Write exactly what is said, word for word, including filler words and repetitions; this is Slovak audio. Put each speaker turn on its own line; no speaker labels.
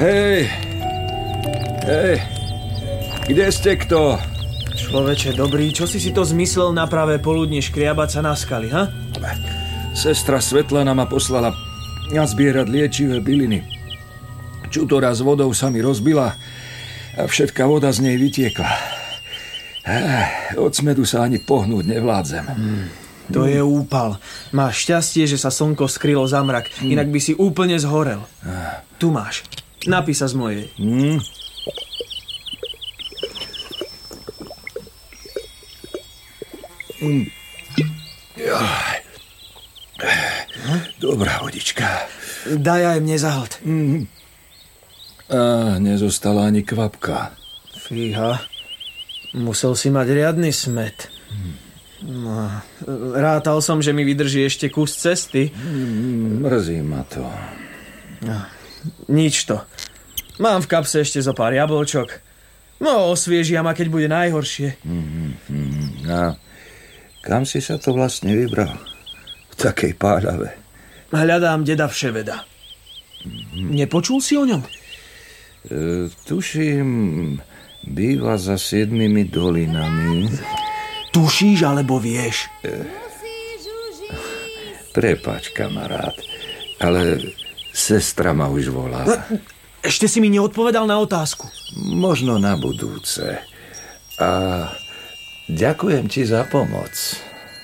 Hej, hej, kde ste kto?
Človeče dobrý, čo si si to zmyslel na pravé poludne škriabať sa na skaly, ha?
Sestra Svetlana ma poslala nazbierať liečivé byliny. Čutora s vodou sa mi rozbila a všetká voda z nej vytiekla. Od smedu sa ani pohnúť nevládzem.
Hmm, to je úpal. Máš šťastie, že sa slnko skrylo za mrak, hmm. inak by si úplne zhorel. Tu máš. Napí sa z mojej.
Hmm. Mm. Dobrá vodička.
Daj aj mne zahod.
Mm. A nezostala ani kvapka.
Fíha. Musel si mať riadny smet. No, rátal som, že mi vydrží ešte kus cesty.
Mm, mrzí ma to.
No, nič to. Mám v kapse ešte zo pár jablčok. No, osviežia ma, keď bude najhoršie.
Mm, mm, a kam si sa to vlastne vybral? V takej páľave.
Hľadám deda Vševeda. Mm. Nepočul si o ňom?
E, tuším, býva za siedmimi dolinami.
Tušíš, alebo vieš? E,
prepáč, kamarát, ale sestra ma už volá.
Ešte si mi neodpovedal na otázku.
Možno na budúce. A ďakujem ti za pomoc.